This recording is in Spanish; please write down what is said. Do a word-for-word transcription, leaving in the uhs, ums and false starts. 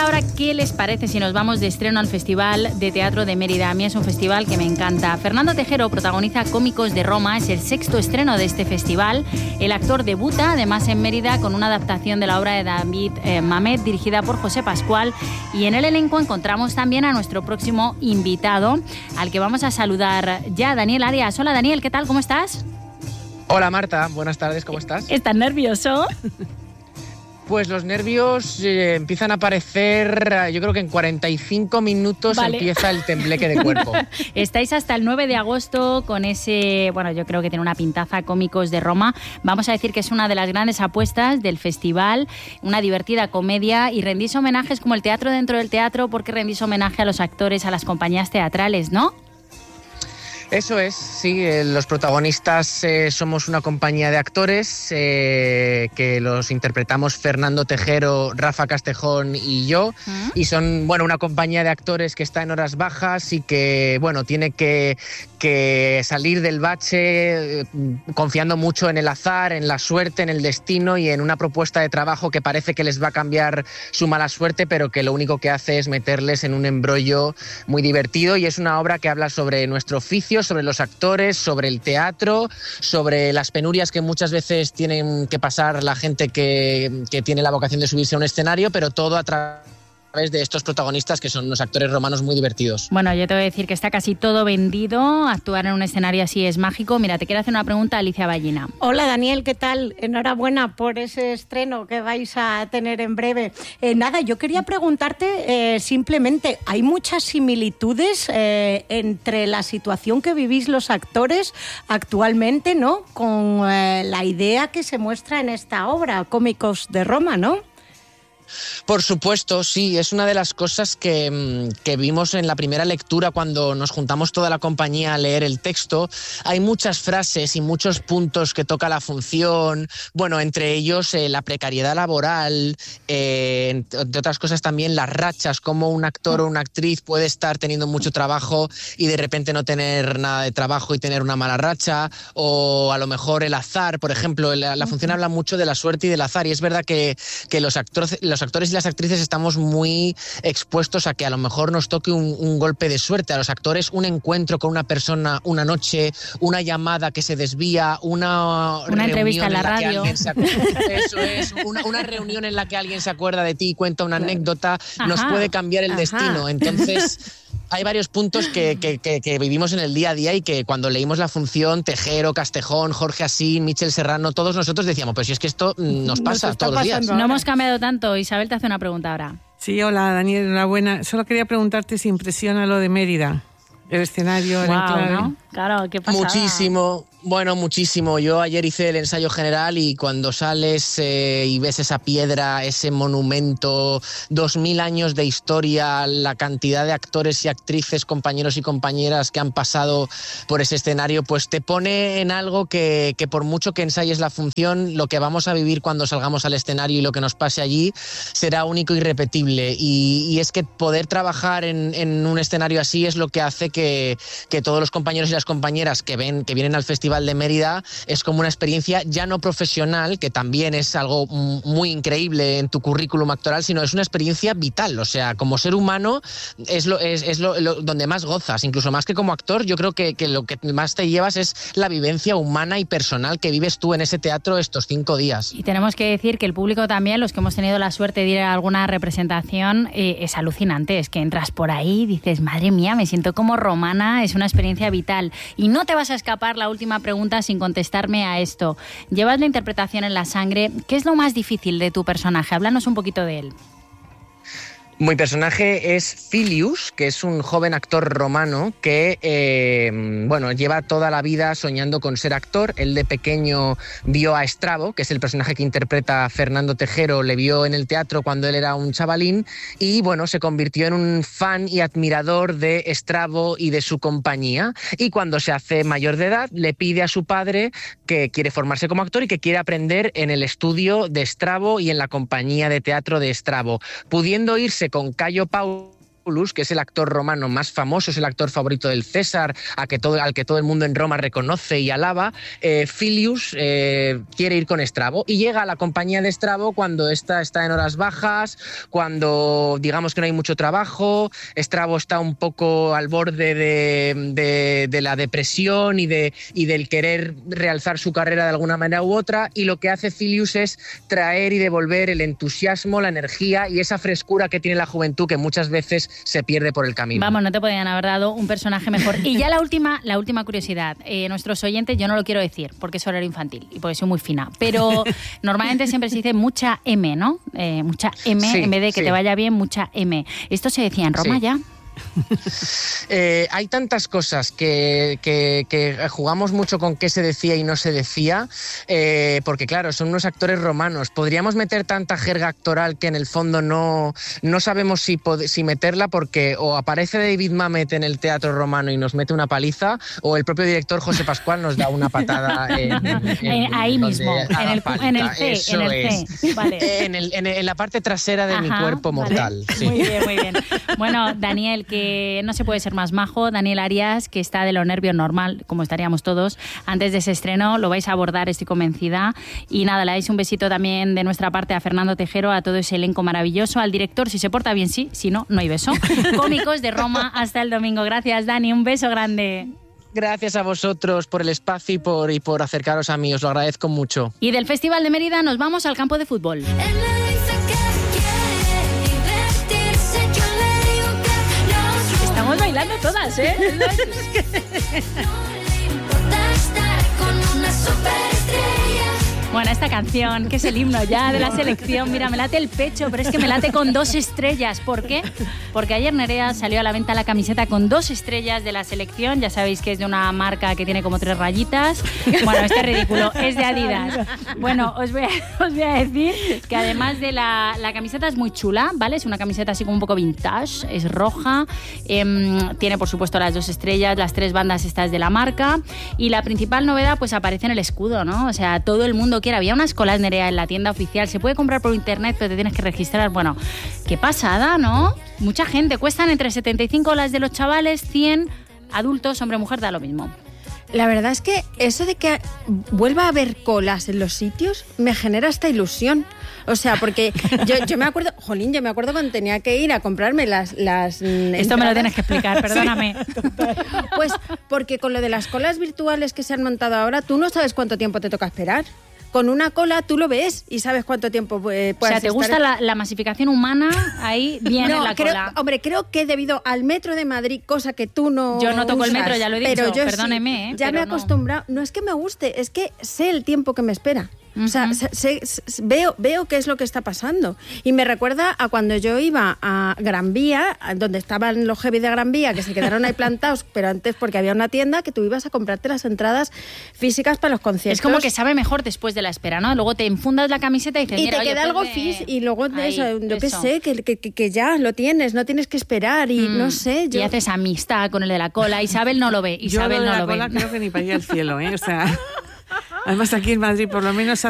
ahora qué les parece si nos vamos de estreno al Festival de Teatro de Mérida. A mí es un festival que me encanta. Fernando Tejero protagoniza Cómicos de Roma, es el sexto estreno de este festival. El actor debuta además en Mérida con una adaptación de la obra de David eh, Mamet, dirigida por José Pascual, y en el elenco encontramos también a nuestro próximo invitado, al que vamos a saludar ya, Daniel Arias. Hola Daniel, ¿qué tal? ¿Cómo estás? Hola Marta, buenas tardes, ¿cómo estás? ¿Estás nervioso? Pues los nervios eh, empiezan a aparecer, yo creo que en cuarenta y cinco minutos vale. Empieza el tembleque de cuerpo. Estáis hasta el nueve de agosto con ese, bueno, yo creo que tiene una pintaza, Cómicos de Roma. Vamos a decir que es una de las grandes apuestas del festival, una divertida comedia, y rendís homenajes como el teatro dentro del teatro, porque rendís homenaje a los actores, a las compañías teatrales, ¿no? Eso es, sí, eh, los protagonistas eh, somos una compañía de actores eh, que los interpretamos Fernando Tejero, Rafa Castejón y yo, ¿Mm? y son, bueno, una compañía de actores que está en horas bajas y que, bueno, tiene que, que salir del bache eh, confiando mucho en el azar, en la suerte, en el destino y en una propuesta de trabajo que parece que les va a cambiar su mala suerte, pero que lo único que hace es meterles en un embrollo muy divertido, y es una obra que habla sobre nuestro oficio, sobre los actores, sobre el teatro, sobre las penurias que muchas veces tienen que pasar la gente que, que tiene la vocación de subirse a un escenario, pero todo a través de estos protagonistas que son unos actores romanos muy divertidos. Bueno, yo te voy a decir que está casi todo vendido. Actuar en un escenario así es mágico. Mira, te quiero hacer una pregunta, Alicia Ballina. Hola Daniel, ¿qué tal? Enhorabuena por ese estreno que vais a tener en breve. Eh, nada, yo quería preguntarte eh, simplemente, ¿hay muchas similitudes eh, entre la situación que vivís los actores actualmente, ¿no?, con eh, la idea que se muestra en esta obra, Cómicos de Roma, ¿no? Por supuesto, sí, es una de las cosas que, que vimos en la primera lectura cuando nos juntamos toda la compañía a leer el texto. Hay muchas frases y muchos puntos que toca la función, bueno, entre ellos eh, la precariedad laboral, eh, entre otras cosas también las rachas, cómo un actor o una actriz puede estar teniendo mucho trabajo y de repente no tener nada de trabajo y tener una mala racha, o a lo mejor el azar, por ejemplo, la, la función habla mucho de la suerte y del azar, y es verdad que, que los actores, los actores y las actrices estamos muy expuestos a que a lo mejor nos toque un, un golpe de suerte. A los actores, un encuentro con una persona una noche, una llamada que se desvía, una, una entrevista en la, en la radio. Se, eso es, una, una reunión en la que alguien se acuerda de ti y cuenta una anécdota, ajá, nos puede cambiar el ajá. destino. Entonces, hay varios puntos que, que, que, que vivimos en el día a día y que cuando leímos la función, Tejero, Castejón, Jorge Asín, Michel Serrano, todos nosotros decíamos, pero si es que esto nos pasa nos todos los días. No hemos cambiado tanto. Isabel te hace una pregunta ahora. Sí, hola Daniel, enhorabuena. Solo quería preguntarte si impresiona lo de Mérida, el escenario, wow, el enclave. ¿no? Claro, qué pasada. Muchísimo. Bueno, muchísimo. Yo ayer hice el ensayo general y cuando sales eh, y ves esa piedra, ese monumento, dos mil años de historia, la cantidad de actores y actrices, compañeros y compañeras que han pasado por ese escenario, pues te pone en algo que, que por mucho que ensayes la función, lo que vamos a vivir cuando salgamos al escenario y lo que nos pase allí será único y irrepetible. Y, y es que poder trabajar en, en un escenario así es lo que hace que, que todos los compañeros y las compañeras que, ven, que vienen al festival de Mérida es como una experiencia ya no profesional, que también es algo muy increíble en tu currículum actoral, sino es una experiencia vital. O sea, como ser humano es, lo, es, es lo, lo, donde más gozas, incluso más que como actor. Yo creo que, que lo que más te llevas es la vivencia humana y personal que vives tú en ese teatro estos cinco días. Y tenemos que decir que el público también, los que hemos tenido la suerte de ir a alguna representación, eh, es alucinante. Es que entras por ahí y dices, madre mía, me siento como romana, es una experiencia vital. Y no te vas a escapar la última pregunta sin contestarme a esto. Llevas la interpretación en la sangre. ¿Qué es lo más difícil de tu personaje? Háblanos un poquito de él. Mi personaje es Filius, que es un joven actor romano que eh, bueno, lleva toda la vida soñando con ser actor. Él de pequeño vio a Estrabo, que es el personaje que interpreta Fernando Tejero, le vio en el teatro cuando él era un chavalín y bueno, se convirtió en un fan y admirador de Estrabo y de su compañía. Y cuando se hace mayor de edad, le pide a su padre que quiere formarse como actor y que quiere aprender en el estudio de Estrabo y en la compañía de teatro de Estrabo, pudiendo irse con Cayo Paulo Regulus, que es el actor romano más famoso, es el actor favorito del César, a que todo, al que todo el mundo en Roma reconoce y alaba, eh, Filius eh, quiere ir con Estrabo y llega a la compañía de Estrabo cuando ésta está en horas bajas, cuando digamos que no hay mucho trabajo, Estrabo está un poco al borde de, de, de la depresión y, de, y del querer realzar su carrera de alguna manera u otra, y lo que hace Filius es traer y devolver el entusiasmo, la energía y esa frescura que tiene la juventud que muchas veces se pierde por el camino. Vamos, no te podían haber dado un personaje mejor. Y ya la última, la última curiosidad. Eh, nuestros oyentes, yo no lo quiero decir porque es horario infantil y porque soy muy fina, pero normalmente siempre se dice mucha M, ¿no? Eh, mucha M, sí, en vez de que sí. te vaya bien, mucha M. ¿Esto se decía en Roma sí. ya? Eh, hay tantas cosas que, que, que jugamos mucho con qué se decía y no se decía, eh, porque claro, son unos actores romanos. Podríamos meter tanta jerga actoral que en el fondo no, no sabemos si, si meterla, porque o aparece David Mamet en el teatro romano y nos mete una paliza, o el propio director José Pascual nos da una patada en, en, ahí en mismo, en el, en el C, Eso en el C. Vale. En, el, en, el, en la parte trasera de Ajá, mi cuerpo mortal. Vale. Sí. Muy bien, muy bien. Bueno, Daniel, que no se puede ser más majo, Daniel Arias, que está de los nervios normal, como estaríamos todos, antes de ese estreno, lo vais a abordar, estoy convencida. Y nada, le dais un besito también de nuestra parte a Fernando Tejero, a todo ese elenco maravilloso, al director, si se porta bien sí, si no, no hay beso. Cómicos de Roma, hasta el domingo. Gracias, Dani, un beso grande. Gracias a vosotros por el espacio y por, y por acercaros a mí, os lo agradezco mucho. Y del Festival de Mérida nos vamos al campo de fútbol. Estamos bailando todas, ¿eh? Bueno, esta canción, que es el himno ya de la selección, mira, me late el pecho, pero es que me late con dos estrellas. ¿Por qué? Porque ayer Nerea salió a la venta la camiseta con dos estrellas de la selección. Ya sabéis que es de una marca que tiene como tres rayitas. Bueno, este es ridículo, es de Adidas. Bueno, os voy a, os voy a decir que además de la, la camiseta es muy chula, ¿vale? Es una camiseta así como un poco vintage, es roja, eh, tiene por supuesto las dos estrellas, las tres bandas estas de la marca, y la principal novedad pues aparece en el escudo, ¿no? O sea, todo el mundo quiere. Había unas colas, Nerea, en la tienda oficial, se puede comprar por internet, pero te tienes que registrar. Bueno, qué pasada, ¿no? Mucha gente, cuestan entre setenta y cinco las de los chavales, cien adultos, hombre, mujer, da lo mismo. La verdad es que eso de que vuelva a haber colas en los sitios me genera esta ilusión. O sea, porque yo, yo me acuerdo, jolín, yo me acuerdo cuando tenía que ir a comprarme las... las Esto entradas. me lo tienes que explicar, perdóname. Sí. Pues porque con lo de las colas virtuales que se han montado ahora, tú no sabes cuánto tiempo te toca esperar. Con una cola tú lo ves y sabes cuánto tiempo eh, puedes estar. O sea, ¿te gusta la, la masificación humana ahí bien no, en la creo, cola? Hombre, creo que debido al metro de Madrid, cosa que tú no Yo no toco usas, el metro, ya lo he dicho, pero yo perdóneme. Sí, eh, ya pero me he no. acostumbrado. No es que me guste, es que sé el tiempo que me espera. Uh-huh. O sea, sé, sé, sé, veo, veo qué es lo que está pasando. Y me recuerda a cuando yo iba a Gran Vía, donde estaban los heavy de Gran Vía, que se quedaron ahí plantados, pero antes porque había una tienda que tú ibas a comprarte las entradas físicas para los conciertos. Es como que sabe mejor después de la espera, ¿no? Luego te enfundas la camiseta y dices, y mira, te oye, queda pues algo de... fis y luego de ahí, eso, yo qué eso. sé, que, que, que ya lo tienes, no tienes que esperar y mm. no sé. Yo... Y haces amistad con el de la cola. Isabel no lo ve, Isabel yo lo de no la lo cola ve. creo que ni para ir al cielo, ¿eh? O sea... Además aquí en Madrid por lo menos